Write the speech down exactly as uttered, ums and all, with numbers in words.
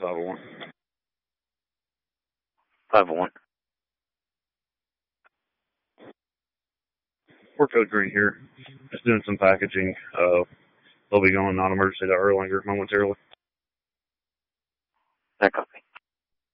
five oh one. five oh one. Fort Code Green here. Just doing some packaging. Uh, they'll be going non-emergency to Erlanger momentarily. That copy.